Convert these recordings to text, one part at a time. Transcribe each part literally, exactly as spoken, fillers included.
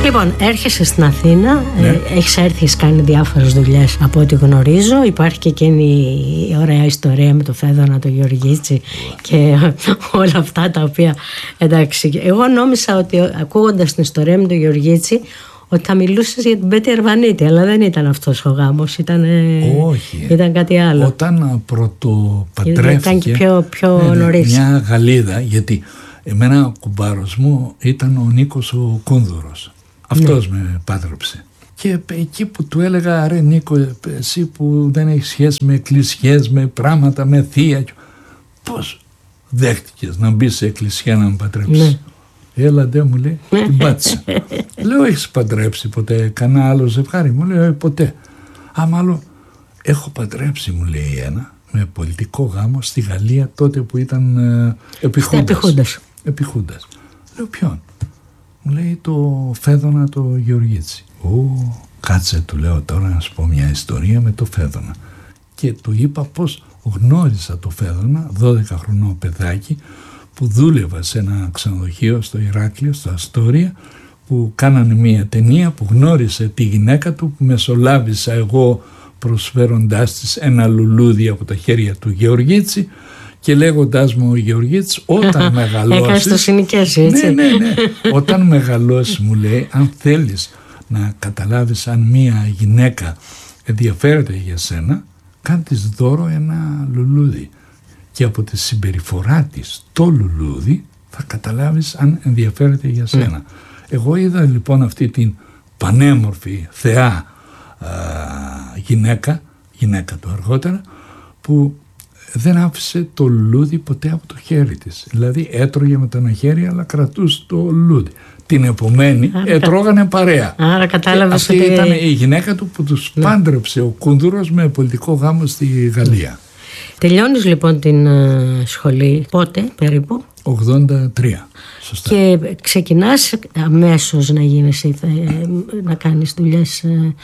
Λοιπόν, έρχεσαι στην Αθήνα, Ναι. ε, έχεις έρθει, έχεις κάνει διάφορες δουλειές από ό,τι γνωρίζω. Υπάρχει και εκείνη η ωραία ιστορία με το Φέδωνα, το Γεωργίτσι και όλα αυτά τα οποία, εντάξει, εγώ νόμιζα ότι ακούγοντας την ιστορία με το Γεωργίτσι ότι θα μιλούσες για την Πέτη Αρβανίτη, αλλά δεν ήταν αυτός ο γάμος, ήταν, Όχι. ήταν κάτι άλλο. Όταν πρωτοπαντρεύτηκε, ήταν και πιο, πιο ναι, ναι, νωρίς. μια Γαλλίδα, γιατί εμένα ο κουμπάρος μου ήταν ο Νίκος ο Κούνδουρος. Αυτός ναι. με πάτρεψε. Και εκεί που του έλεγα, ρε Νίκο, εσύ που δεν έχεις σχέση με εκκλησιές, με πράγματα, με θεία, πώς δέχτηκες να μπεις σε εκκλησιά να με παντρέψεις? Ναι. Έλα ντε, μου λέει, την πάτησα. Λέω, έχεις παντρέψει ποτέ κανένα άλλο ζευγάρι? Μου λέει, ποτέ. Α, μάλλον έχω παντρέψει, μου λέει ένα, με πολιτικό γάμο στη Γαλλία τότε που ήταν ε, επιχούντας. Επιχούντας. Λέω, ποιον? Μου λέει, το Φέδωνα το Γεωργίτσι. Ω, κάτσε, του λέω τώρα να σου πω μια ιστορία με το Φέδωνα. Και του είπα πως γνώρισα το Φέδωνα, δώδεκα χρονών παιδάκι, που δούλευα σε ένα ξενοδοχείο στο Ηράκλειο, στο Αστόρια, που κάνανε μια ταινία που γνώρισε τη γυναίκα του, που μεσολάβησα εγώ προσφέροντάς της ένα λουλούδι από τα χέρια του Γεωργίτσι και λέγοντάς μου, ο Γεωργίτσι, όταν μεγαλώσεις... Έκανες το συνοικιάσει, έτσι. Ναι, ναι, ναι. Όταν μεγαλώσεις, μου λέει, αν θέλεις να καταλάβεις αν μια γυναίκα ενδιαφέρεται για σένα, κάν της δώρο ένα λουλούδι. Και από τη συμπεριφορά της το λουλούδι θα καταλάβεις αν ενδιαφέρεται για σένα. Mm. Εγώ είδα λοιπόν αυτή την πανέμορφη θεά α, γυναίκα, γυναίκα του αργότερα, που δεν άφησε το λουλούδι ποτέ από το χέρι της. Δηλαδή έτρωγε με το ένα χέρι αλλά κρατούσε το λουλούδι. Την επομένη άρα, έτρωγανε παρέα. Άρα κατάλαβες αυτή ότι... ήταν η γυναίκα του που τους ναι. πάντρεψε ο Κούνδουρος με πολιτικό γάμο στη Γαλλία. Ναι. Τελειώνεις λοιπόν την uh, σχολή πότε περίπου? ογδόντα τρία. Σωστά. Και ξεκινάς αμέσως να γίνεις, να κάνεις δουλειές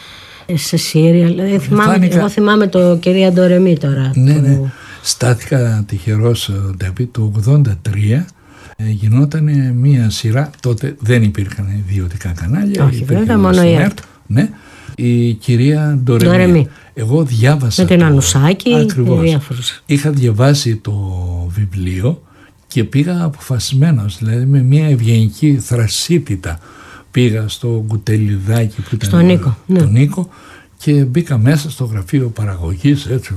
σε σύριαλ. Ε, Φάνηκα... Εγώ θυμάμαι το κυρία Ντορεμή τώρα. Ναι, το... ναι. Στάθηκα τυχερός, Ντέπι, το ογδόντα τρία ε, γινόταν μία σειρά, τότε δεν υπήρχαν ιδιωτικά κανάλια. Όχι, βέβαια, μόνο η ΕΡΤ. Ναι, η κυρία Ντορεμή. Ντορεμή. Εγώ διάβασα. Με την το... Ανουσάκη. Ακριβώς. Είχα διαβάσει το βιβλίο και πήγα αποφασισμένος, δηλαδή με μια ευγενική θρασίτητα πήγα στο κουτελιδάκι που ήταν στο Νίκο, ναι. τον Νίκο και μπήκα μέσα στο γραφείο παραγωγής έτσι,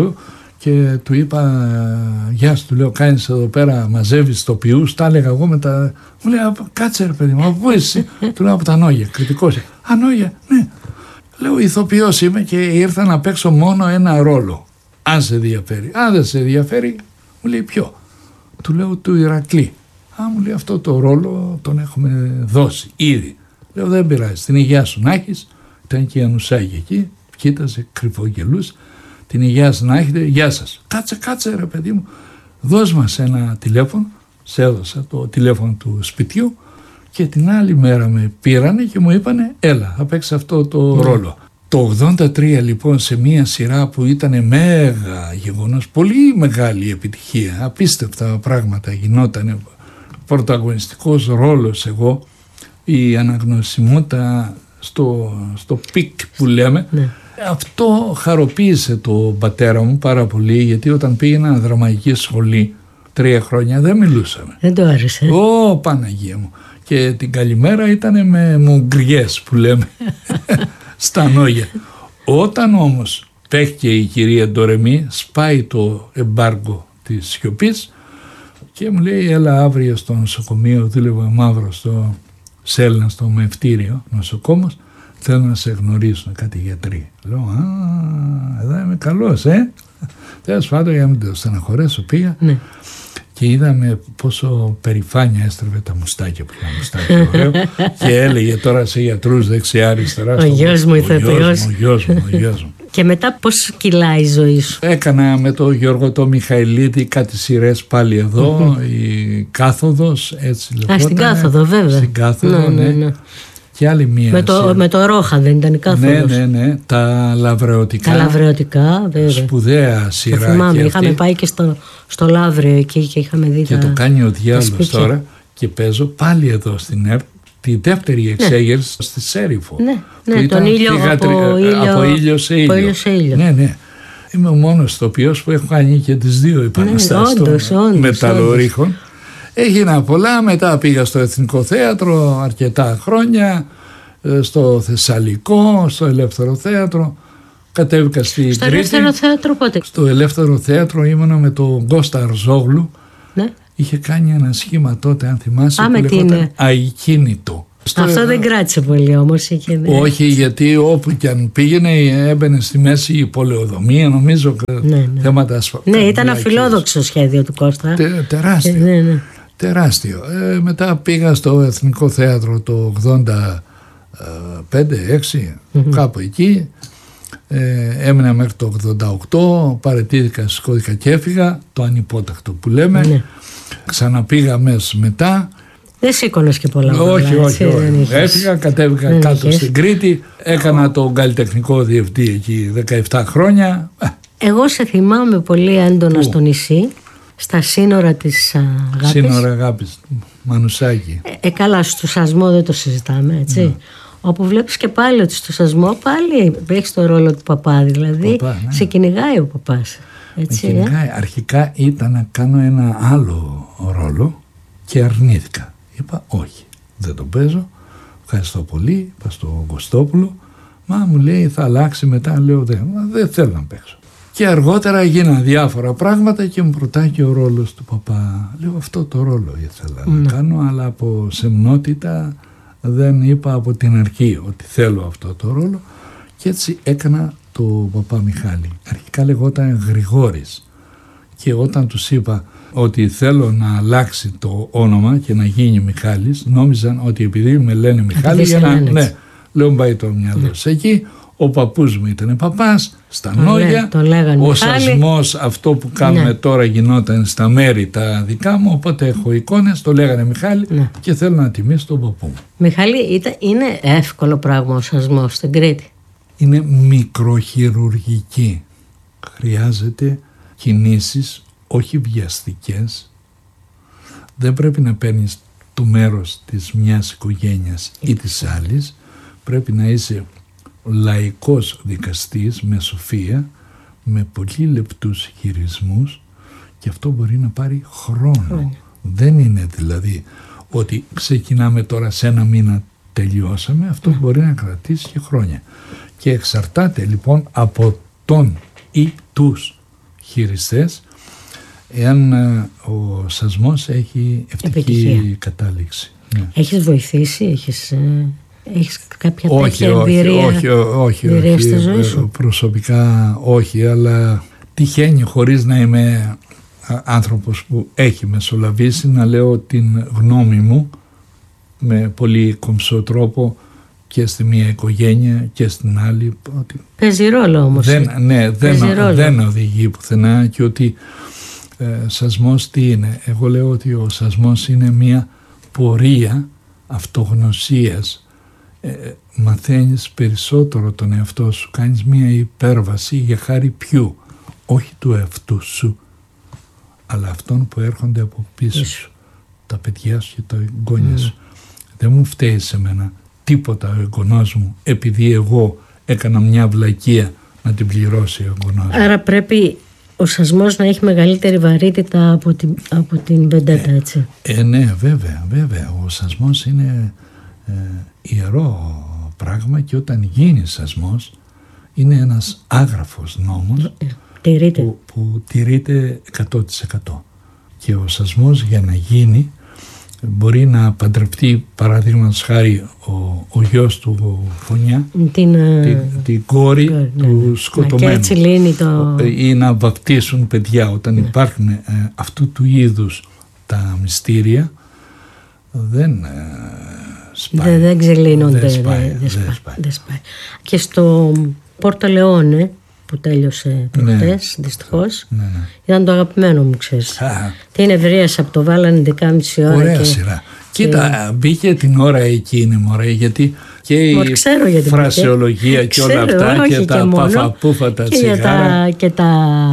και του είπα, γεια σου, του λέω, κάνεις εδώ πέρα, μαζεύεις τοπιούς, τα έλεγα εγώ με τα... Μου λέει, κάτσε ρε παιδί μου, από πού είσαι? Του λέω, από τα Νόγια, κριτικός. Α, Νόγια, ναι. Λέω, ηθοποιός είμαι και ήρθα να παίξω μόνο ένα ρόλο. Αν σε ενδιαφέρει. Αν δεν σε ενδιαφέρει, μου λέει, ποιο? Του λέω, του Ηρακλή. Α, μου λέει, αυτό το ρόλο τον έχουμε δώσει ήδη. Λέω, δεν πειράζει, την υγεία σου να έχεις. Ήταν και η Ανουσάκη εκεί, κοίταζε, κρυφογελούσε. Την υγεία σου να έχετε, γεια σας. Κάτσε, κάτσε ρε παιδί μου, δώσ' μας ένα τηλέφωνο. Σε έδωσα το τηλέφωνο του σπιτιού και την άλλη μέρα με πήρανε και μου είπανε, έλα, θα παίξεις αυτό το ρόλο. Το ογδόντα τρία λοιπόν, σε μια σειρά που ήταν μέγα γεγονός, πολύ μεγάλη επιτυχία, απίστευτα πράγματα γινότανε, πρωταγωνιστικός ρόλος εγώ, η αναγνωσιμότητα στο, στο πικ που λέμε, ναι. Αυτό χαροποίησε τον πατέρα μου πάρα πολύ, γιατί όταν πήγαινα δραματική σχολή τρία χρόνια δεν μιλούσαμε. Δεν το άρεσε. Ω, Παναγία μου. Και την καλημέρα ήταν με μουγκριές που λέμε στα Νόγια. Όταν όμως παίχτηκε η κυρία Ντορεμή, σπάει το εμπάργκο της σιωπής και μου λέει, έλα αύριο στο νοσοκομείο, δούλευα μαύρο στο Σέλνα, στο μευτήριο νοσοκόμος, θέλω να σε γνωρίσουν κάτι γιατροί. Λέω, α, εδώ είμαι καλός, ε. Τέλος πάντων, για να μην το στεναχωρέσω, πήγα ναι. και είδαμε πόσο περηφάνεια έστρεβε τα μουστάκια που είχα μουστάκια ωραίο και έλεγε τώρα σε γιατρούς δεξιά αριστερά. Ο γιος μου, ηθοποιός. Ο γιος μου, ο γιος μου. Και μετά πώς κυλάει η ζωή σου? Έκανα με τον Γιώργο το Μιχαηλίδη κάτι σειρές πάλι εδώ, η Κάθοδος, έτσι λεγόταν. Α, στην Κάθοδο βέβαια. Στην Κάθοδο, ναι. ναι, ναι. Και άλλη μία με, το, με το Ρόχα δεν ήταν η Κάθοδος? Ναι, ναι, ναι. Τα Λαβρεωτικά. Τα Λαβρεωτικά, βέβαια. Σπουδαία σειρά. Το θυμάμαι, είχαμε πάει και στο, στο Λαύριο εκεί και είχαμε δει και τα το κάνει ο διάολος τώρα και παίζω πάλι εδώ στην ΕΡΤ τη δεύτερη εξέγερση, ναι, στη Σέριφο. Ναι, ναι, τον ήλιο, θηγατρι... από, ήλιο, από ήλιο σε ήλιο. ήλιο, σε ήλιο. Ναι, ναι. Είμαι ο μόνος ηθοποιός που έχω κάνει και τις δύο επαναστάσεις, ναι, των μεταλλορίχων. Έγινα πολλά, μετά πήγα στο Εθνικό Θέατρο αρκετά χρόνια, στο Θεσσαλικό, στο Ελεύθερο Θέατρο. Κατέβηκα στη στο Κρήτη. Ελεύθερο Θέατρο πότε? Στο Ελεύθερο Θέατρο ήμουνα με τον Κώστα Αρζόγλου. Ναι. Είχε κάνει ένα σχήμα τότε, αν θυμάσαι, Α, που λεγόταν Αικίνητο. Αυτό στο... δεν κράτησε πολύ όμως. Είχε... Όχι, γιατί όπου και αν πήγαινε έμπαινε στη μέση η πολεοδομία, νομίζω, ναι, ναι. θέματα ασφαλείας. Ναι, ήταν αφιλόδοξο σχέδιο του Κώστα. Τε, τεράστιο. Και, ναι, ναι. Τεράστιο. Ε, μετά πήγα στο Εθνικό Θέατρο το ογδόντα πέντε έξι, mm-hmm. κάπου εκεί. Ε, έμεινα μέχρι το ογδόντα οκτώ, παραιτήθηκα, σηκώθηκα και έφυγα, το ανυπότακτο που λέμε. Ναι. Ξαναπήγα μέσα μετά. Δεν σήκωνες και πολλά. Όχι, πολλά, όχι, όχι. Έφυγα, κατέβηκα δεν κάτω είχες. Στην Κρήτη, έκανα τον καλλιτεχνικό διευθυντή εκεί δεκαεπτά χρόνια. Εγώ σε θυμάμαι πολύ έντονα στο νησί, στα σύνορα της Αγάπης. Σύνορα Αγάπης, Μανουσάκη. Ε, ε, καλά, στο Σασμό δεν το συζητάμε, έτσι. Ναι. Όπου βλέπεις και πάλι ότι στο Σασμό πάλι έχεις το ρόλο του παπά, δηλαδή παπά, ναι. Σε κυνηγάει ο παπάς. Έτσι, με κυνηγάει. Ε? Αρχικά ήταν να κάνω ένα άλλο ρόλο και αρνήθηκα. Είπα όχι, δεν τον παίζω, ευχαριστώ πολύ, είπα στο Κωστόπουλο, μα μου λέει θα αλλάξει μετά, λέω δεν, δεν θέλω να παίξω. Και αργότερα γίναν διάφορα πράγματα και μου προτάει και ο ρόλος του παπά. Λέω αυτό το ρόλο ήθελα mm. να κάνω, αλλά από σεμνότητα δεν είπα από την αρχή ότι θέλω αυτό το ρόλο και έτσι έκανα το παπά Μιχάλη. Αρχικά λεγόταν Γρηγόρης και όταν τους είπα ότι θέλω να αλλάξει το όνομα και να γίνει Μιχάλης, νόμιζαν ότι επειδή με λένε Μιχάλη, για να, ναι, λέω πάει το μυαλό σε εκεί. Ο παππούς μου ήταν παπάς, στα Νόγια, ο Σασμός αυτό που κάνουμε ναι. τώρα γινόταν στα μέρη τα δικά μου, οπότε έχω εικόνες, το λέγανε Μιχάλη ναι. και θέλω να τιμήσω τον παππού μου. Μιχάλη, ήταν, είναι εύκολο πράγμα ο Σασμός στην Κρήτη? Είναι μικροχειρουργική, χρειάζεται κινήσεις όχι βιαστικές, δεν πρέπει να παίρνεις το μέρος της μιας οικογένειας ή της άλλης, πρέπει να είσαι λαϊκός δικαστής με σοφία, με πολύ λεπτούς χειρισμούς και αυτό μπορεί να πάρει χρόνο. Mm. Δεν είναι δηλαδή ότι ξεκινάμε τώρα σε ένα μήνα τελειώσαμε, αυτό mm. μπορεί να κρατήσει και χρόνια. Και εξαρτάται λοιπόν από τον ή τους χειριστές εάν ο Σασμός έχει ευτυχή Επιτυχία. Κατάληξη. Ναι. Έχεις βοηθήσει, έχεις... Έχεις κάποια όχι, τέτοια εμπειρία, όχι, όχι, εμπειρία όχι, στη ζωή σου? Προσωπικά όχι, αλλά τυχαίνει χωρίς να είμαι άνθρωπος που έχει μεσολαβήσει να λέω την γνώμη μου με πολύ κομψό τρόπο και στη μία οικογένεια και στην άλλη. Ότι παίζει ρόλο όμως. Δεν, ναι, δεν, δεν οδηγεί πουθενά και ότι ε, Σασμός τι είναι. Εγώ λέω ότι ο Σασμός είναι μία πορεία αυτογνωσίας. Ε, μαθαίνεις περισσότερο τον εαυτό σου, κάνεις μία υπέρβαση για χάρη ποιου, όχι του εαυτού σου αλλά αυτών που έρχονται από πίσω σου, τα παιδιά σου και τα εγγόνια mm. σου. Δεν μου φταίει σε μένα τίποτα ο εγγονός μου επειδή εγώ έκανα μια βλακεία να την πληρώσει ο εγγονός μου. Άρα πρέπει ο Σασμός να έχει μεγαλύτερη βαρύτητα από την, από την βεντέτα, έτσι. Ε, ε, ναι, βέβαια, βέβαια. Ο Σασμός είναι ε, ιερό πράγμα και όταν γίνει Σασμός είναι ένας άγραφος νόμος ε, τηρείται. Που, που τηρείται εκατό τοις εκατό. Και ο Σασμός για να γίνει μπορεί να παντρευτεί παραδείγματος χάρη ο, ο γιος του Φωνιά την, την, την κόρη ναι, του ναι, σκοτωμένου και έτσι λύνει το... ή να βαπτίσουν παιδιά όταν ναι. υπάρχουν ε, αυτού του είδους τα μυστήρια δεν ε, σπάει. Δεν, δεν ξελύνονται. Δεν σπάει, δεν, δεν, δεν σπάει, δεν σπάει. Και στο Πόρτο Λεόνε που τέλειωσε προχτές, ναι, δυστυχώς. Ναι, ναι. Ήταν το αγαπημένο μου, ξέρεις. Α, την ευρίασα από το βάλανε δεκάμιση ώρα. Ωραία και, σειρά. Και... Κοίτα, μπήκε την ώρα εκείνη, μωρέ, γιατί και η φρασεολογία και όλα αυτά και, και τα παφαπούφα τα τσιγάρα και τα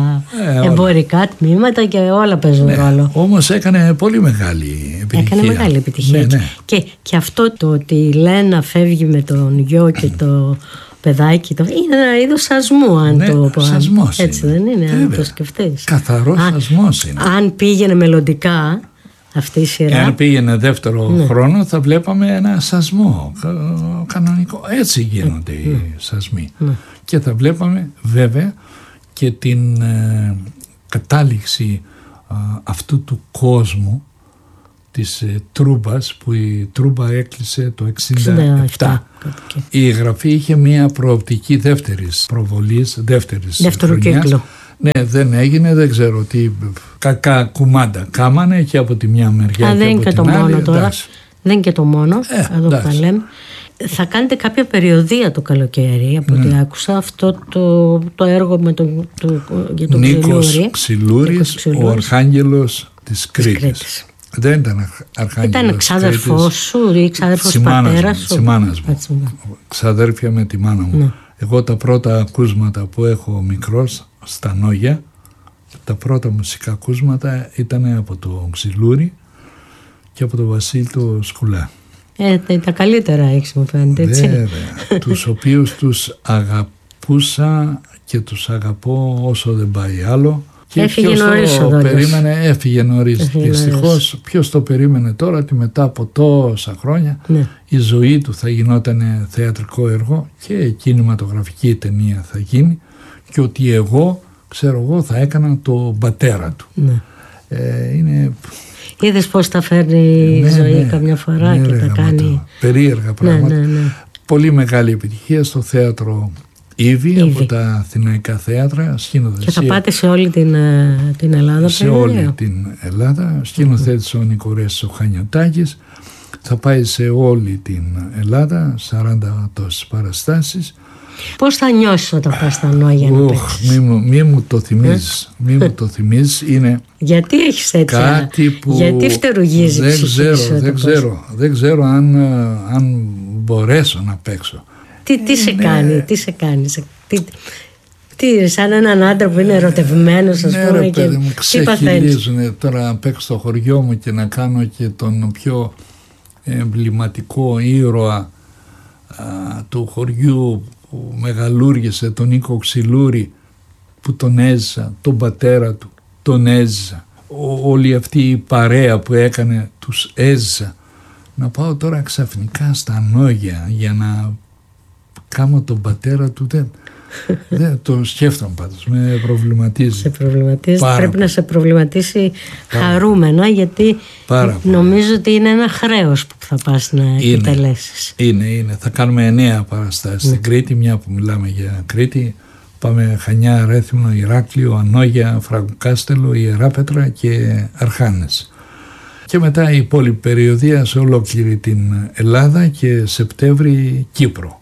ε, εμπορικά τμήματα και όλα παίζουν ναι, ρόλο. Όμως έκανε πολύ μεγάλη επιτυχία. Έκανε μεγάλη επιτυχία. Ναι, ναι. Και, και αυτό το ότι η Λένα φεύγει με τον γιο και το παιδάκι, το, είναι ένα είδος σασμού, αν ναι, το πω. Σασμός έτσι είναι. δεν είναι, Βέβαια. αν το σκεφτείς. Καθαρός αν, σασμός είναι. Αν πήγαινε μελλοντικά αυτή η σειρά. Αν πήγαινε δεύτερο ναι. χρόνο θα βλέπαμε ένα σασμό κανονικό. Έτσι γίνονται ναι. οι σασμοί. Ναι. Και θα βλέπαμε βέβαια και την ε, κατάληξη ε, αυτού του κόσμου της ε, Τρούμπας, που η Τρούμπα έκλεισε το εξήντα επτά. Η γραφή είχε μια προοπτική δεύτερης προβολής, δεύτερης δεύτερο χρονιάς. κύκλο. Ναι, δεν έγινε, δεν ξέρω τι κακά κουμάντα κάμανε και από τη μια μεριά. Α, και δεν από είναι και την το άλλη, μόνο τώρα. εντάξει. Δεν είναι και το μόνο. Ε, εδώ που λέμε. Θα κάνετε κάποια περιοδία το καλοκαίρι, από ό,τι ναι. άκουσα, αυτό το, το έργο με το, το, για τον Νίκος Ξυλούρης, ο Αρχάγγελος της Κρήτης. Κρήτης. Δεν ήταν Αρχάγγελος. Ήταν ξάδερφός σου ή ξάδερφος πατέρας σου. Της μάνας μου. Ξαδέρφια με τη μάνα μου. Ναι. Εγώ τα πρώτα ακούσματα που έχω μικρός στα Νόγια, τα πρώτα μουσικά ακούσματα ήταν από το Ξυλούρη και από τον Βασίλη το Σκουλά. Ε, τα καλύτερα έχεις μου φαίνεται, έτσι. Βέβαια, τους οποίους τους αγαπούσα και τους αγαπώ όσο δεν πάει άλλο. Και έφυγε νωρίς ο Δόλιος. Περίμενε, έφυγε νωρίς. Δυστυχώς, ποιος το περίμενε τώρα ότι μετά από τόσα χρόνια ναι. η ζωή του θα γινόταν θεατρικό έργο και κινηματογραφική ταινία θα γίνει και ότι εγώ, ξέρω εγώ, θα έκανα το πατέρα του. Ναι. Ε, είναι... Είδες πώς τα φέρνει η ναι, ζωή ναι, καμιά φορά ναι, και τα κάνει. Περίεργα πράγματα. Ναι, ναι, ναι. Πολύ μεγάλη επιτυχία στο θέατρο Ήβη, από τα αθηναϊκά θέατρα. Και θα πάτε σε όλη την, την Ελλάδα. Σε όλη την Ελλάδα. Σκηνοθέτησε mm-hmm. ο Νικορές ο Χανιωτάκης. Θα πάει σε όλη την Ελλάδα, σαράντα τόσες παραστάσεις. Πώς θα νιώσεις όταν πας στα Νόγια να παίξεις? Μη, μη μου το θυμίζεις. Μη μου το θυμίζεις. Είναι γιατί έχεις έτσι? Κάτι που γιατί φτερουγίζει δεν ξέρω, δεν ξέρω, δεν ξέρω αν, αν μπορέσω να παίξω. Τι, τι σε κάνει, τι σε κάνει, τι, τι, σαν έναν άντρα που είναι ερωτευμένος, ας ναι, πούμε, ρε, και παιδί μου, τι παθαίνεις? Τώρα να παίξω στο χωριό μου και να κάνω και τον πιο εμβληματικό ήρωα α, του χωριού που μεγαλούργησε, τον Νίκο Ξυλούρη, που τον έζησα, τον πατέρα του, τον έζησα. Ό, όλη αυτή η παρέα που έκανε τους έζησα. Να πάω τώρα ξαφνικά στα Νόγια για να κάνω τον πατέρα του, δεν, δεν το σκέφτομαι πάντως, με προβληματίζει. Σε προβληματίζει, πάρα πρέπει πολύ. Να σε προβληματίσει πάρα χαρούμενα, γιατί πάρα νομίζω πολύ. Ότι είναι ένα χρέος που θα πας να επιτελέσεις. Είναι, είναι. Θα κάνουμε εννέα παραστάσεις στην Κρήτη, μια που μιλάμε για Κρήτη. Πάμε Χανιά, Ρέθυμνο, Ηράκλειο, Ανόγια, Φραγκοκάστελο, Ιεράπετρα και Αρχάνες. Και μετά η υπόλοιπη περιοδία σε ολόκληρη την Ελλάδα και Σεπτέμβρη Κύπρο.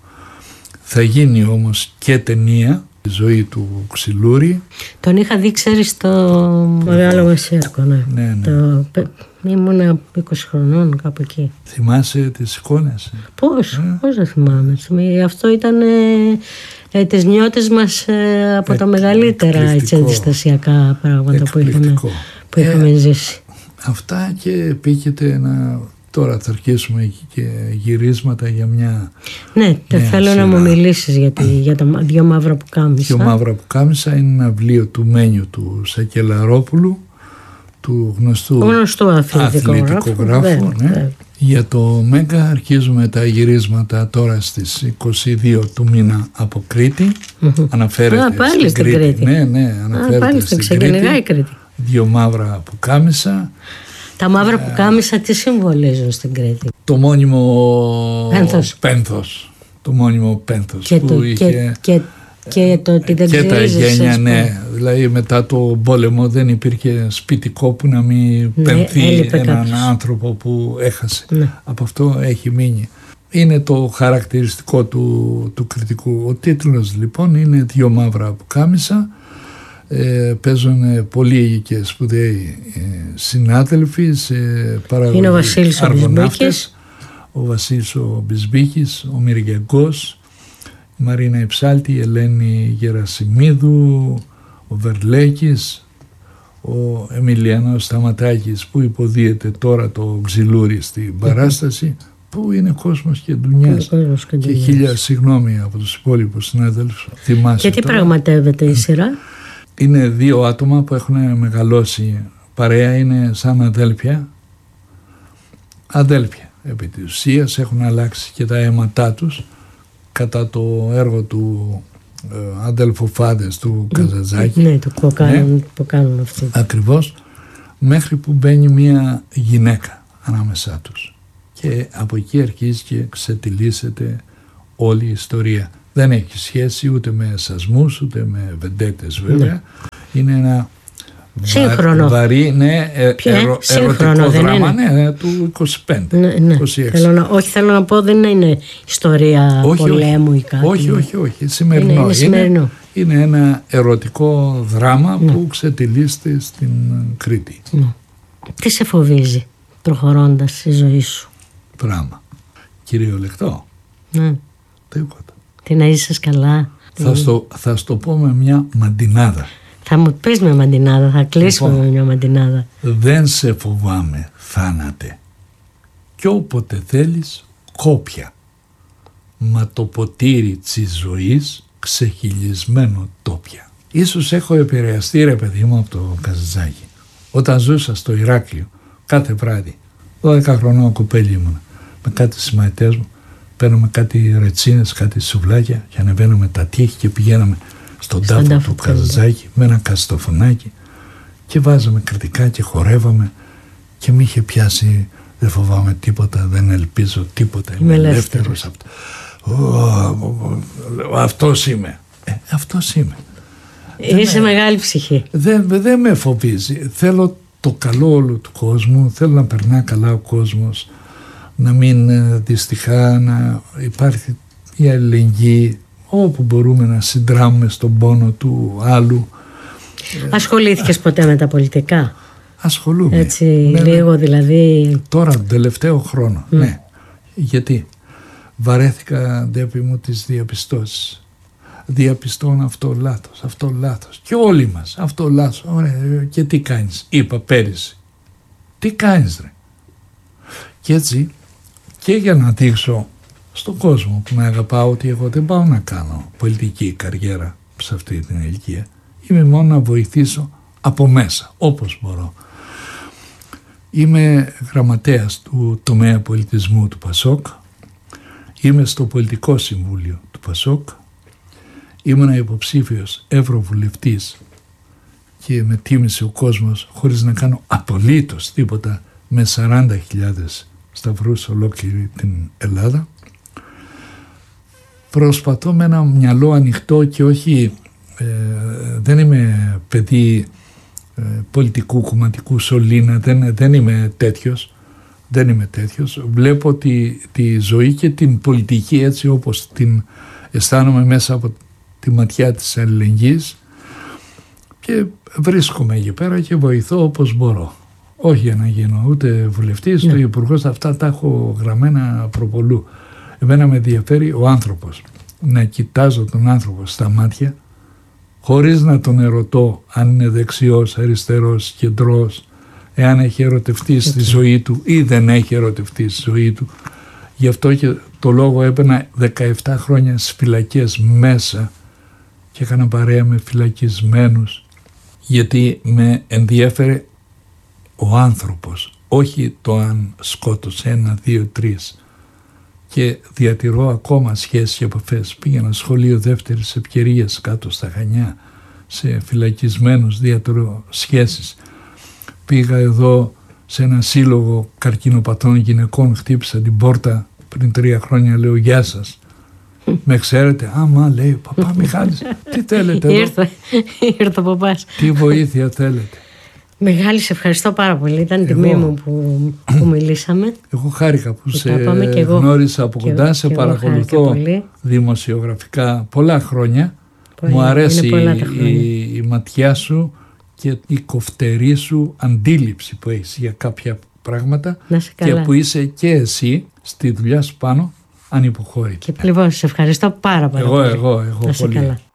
Θα γίνει όμως και ταινία, η ζωή του Ξυλούρη. Τον είχα δει, ξέρεις, στο Μεγάλο Μεσαίρκο, ναι. ναι, ναι. Το... Ήμουνα είκοσι χρονών κάπου εκεί. Θυμάσαι τις εικόνες? Πώς, ε? πώς δεν θυμάμαι. Αυτό ήταν ε, ε, τις νιώτες μας ε, από ε, τα μεγαλύτερα έτσι, αντιστασιακά πράγματα που είχαμε, που είχαμε ε, ζήσει. Αυτά και επίκειται να... Τώρα θα αρχίσουμε και γυρίσματα για μια... Ναι, θέλω σειρά. Να μου μιλήσεις για, τη, για τα δυο μαύρα που κάμισα. Δυο μαύρα που κάμισα είναι ένα βιβλίο του Μένιου του Σακελαρόπουλου, του γνωστού, γνωστού αθλητικογράφου. Ναι. Ναι. Για το Μέγκα αρχίζουμε τα γυρίσματα τώρα στις είκοσι δύο του μήνα από Κρήτη. Mm-hmm. Αναφέρεται Α, πάλι στην Κρήτη. Κρήτη. Ναι, ναι, αναφέρεται Α, πάλι στην Κρήτη. Κρήτη. Κρήτη. Δυο μαύρα που κάμισα. Τα μαύρα που κάμισα τι συμβολίζουν στην Κρήτη? Το μόνιμο πένθος. πένθος. Το μόνιμο πένθος και, που το, είχε... και, και, και το ότι δεν και τα γένια, ναι. Που... Δηλαδή μετά το πόλεμο δεν υπήρχε σπιτικό που να μην ναι, πενθεί έναν κάποιος. άνθρωπο που έχασε. Ναι. Από αυτό έχει μείνει. Είναι το χαρακτηριστικό του, του κριτικού. Ο τίτλος λοιπόν είναι «Δυο μαύρα που κάμισα». Ε, παίζουν πολλοί και σπουδαίοι ε, συνάδελφοι σε παραγωγή. Είναι ο Βασίλης ο Μπισμπίκης. ο Βασίλης ο Μπισμπίκης, ο Μυριγκός, η Μαρίνα Υψάλτη, η Ελένη Γερασιμίδου, ο Βερλέκης, ο Εμιλιανός Σταματάκης που υποδίεται τώρα το Ξυλούρι στην παράσταση, που είναι κόσμος και ντουνιάς και, και, και χίλια συγγνώμη από τους υπόλοιπους συνάδελφους. Και τι πραγματεύεται η σειρά? Είναι δύο άτομα που έχουν μεγαλώσει παρέα, είναι σαν αδέλφια. Αδέλφια επί της ουσίας, έχουν αλλάξει και τα αίματά τους κατά το έργο του ε, αδελφοφάδες του Καζαντζάκη. Ναι, το που κάνουν, ναι, που κάνουν αυτοί. Ακριβώς, μέχρι που μπαίνει μια γυναίκα ανάμεσά τους. Και από εκεί αρχίζει και ξετυλίσσεται όλη η ιστορία. Δεν έχει σχέση ούτε με σασμούς, ούτε με βεντέτες βέβαια. Ναι. Είναι ένα σύγχρονο. Βαρύ, ναι, ε, ερω, ερωτικό δράμα, ναι, του είκοσι πέντε, ναι, ναι. είκοσι έξι. Θέλω να, όχι, θέλω να πω, δεν είναι ιστορία όχι, πολέμου όχι, ή κάτι. Όχι, όχι, όχι, σημερινό. Είναι, είναι, σημερινό. είναι, είναι ένα ερωτικό δράμα, ναι, που ξετυλίσσεται στην Κρήτη. Ναι. Τι σε φοβίζει προχωρώντας στη ζωή σου? Πράγμα. Κυριολεκτό. Ναι. Τίποτα. Τι να είσαι καλά. Θα στο, θα στο πω με μια μαντινάδα. Θα μου πεις με μαντινάδα, θα κλείσουμε λοιπόν, με μια μαντινάδα. Δεν σε φοβάμαι, θάνατε. Κι όποτε θέλεις κόπια. Μα το ποτήρι της ζωής ξεχυλισμένο τόπια. Ίσως έχω επηρεαστεί, ρε παιδί μου, από το Καζαντζάκη. Όταν ζούσα στο Ηράκλειο, κάθε βράδυ, δώδεκα χρονών κοπέλι ήμουνα, με κάτι συμμαθητές μου, παίρναμε κάτι ρετσίνες, κάτι σουβλάκια και ανεβαίναμε τα τείχη και πηγαίναμε στον τάφο, τάφο του Καζαντζάκη με ένα καστοφωνάκι και βάζαμε κριτικά και χορεύαμε και μη είχε πιάσει, δεν φοβάμαι τίποτα, δεν ελπίζω τίποτα, είμαι ελεύθερος. Αυτός είμαι. Ε, αυτός είμαι. Είσαι δεν, μεγάλη ψυχή. Δεν, δεν με φοβίζει. Θέλω το καλό όλου του κόσμου, θέλω να περνά καλά ο κόσμος, να μην δυστυχά, να υπάρχει η αλληλεγγύη, όπου μπορούμε να συντράμουμε στον πόνο του άλλου. Ασχολήθηκες ποτέ με τα πολιτικά? Ασχολούμαι. Έτσι ναι, λίγο δηλαδή. Τώρα τον τελευταίο χρόνο, mm. ναι. Γιατί βαρέθηκα, Ντέπη μου, τις διαπιστώσεις. Διαπιστώνω αυτό λάθος, αυτό λάθος. Και όλοι μας, αυτό λάθος. Ωραία, και τι κάνεις? Είπα πέρυσι. Τι κάνεις ρε? Και έτσι, και για να δείξω στον κόσμο που με αγαπάω ότι εγώ δεν πάω να κάνω πολιτική καριέρα σε αυτή την ηλικία. Είμαι μόνο να βοηθήσω από μέσα, όπως μπορώ. Είμαι γραμματέας του τομέα πολιτισμού του Πασόκ. Είμαι στο πολιτικό συμβούλιο του Πασόκ. Ήμουν υποψήφιος ευρωβουλευτής και με τίμησε ο κόσμος χωρίς να κάνω απολύτως τίποτα με σαράντα χιλιάδες σταυρούς ολόκληρη την Ελλάδα. Προσπαθώ με ένα μυαλό ανοιχτό και όχι, ε, δεν είμαι παιδί ε, πολιτικού, κομματικού σωλήνα, δεν, δεν είμαι τέτοιος, δεν είμαι τέτοιος. Βλέπω τη, τη ζωή και την πολιτική έτσι όπως την αισθάνομαι μέσα από τη ματιά της αλληλεγγύης και βρίσκομαι εκεί πέρα και βοηθώ όπως μπορώ. Όχι για να γίνω ούτε βουλευτής, ούτε υπουργός, αυτά τα έχω γραμμένα προπολού. Εμένα με ενδιαφέρει ο άνθρωπος, να κοιτάζω τον άνθρωπο στα μάτια χωρίς να τον ερωτώ αν είναι δεξιός, αριστερός, κεντρός, εάν έχει ερωτευτεί στη ζωή του ή δεν έχει ερωτευτεί στη ζωή του. Γι' αυτό και το λόγο έπαιρνα δεκαεπτά χρόνια στις φυλακές μέσα και έκανα παρέα με φυλακισμένους, γιατί με ενδιέφερε ο άνθρωπος, όχι το αν σκότωσε ένα, δύο, τρεις. Και διατηρώ ακόμα σχέσεις και επαφές. Πήγαινα σχολείο δεύτερης ευκαιρίας κάτω στα Χανιά, σε φυλακισμένους, διατηρώ σχέσεις. Πήγα εδώ σε ένα σύλλογο καρκινοπαθών γυναικών, χτύπησα την πόρτα πριν τρία χρόνια, λέω γεια σας. Με ξέρετε? Άμα, λέει, παπά Μιχάλης, τι θέλετε εδώ? Ήρθε, ήρθε ο παπάς. Τι βοήθεια θέλετε? Μεγάλη, σε ευχαριστώ πάρα πολύ. Ήταν τιμή μου που, που μιλήσαμε. Εγώ χάρηκα που, που σε γνώρισα από κοντά, εγώ, σε παρακολουθώ δημοσιογραφικά πολλά χρόνια. Πολύ, μου αρέσει η, η, η ματιά σου και η κοφτερή σου αντίληψη που έχεις για κάποια πράγματα και που είσαι και εσύ στη δουλειά σου πάνω ανυποχώρητη. Λοιπόν, σε ευχαριστώ πάρα πολύ. Εγώ, εγώ, εγώ πολύ.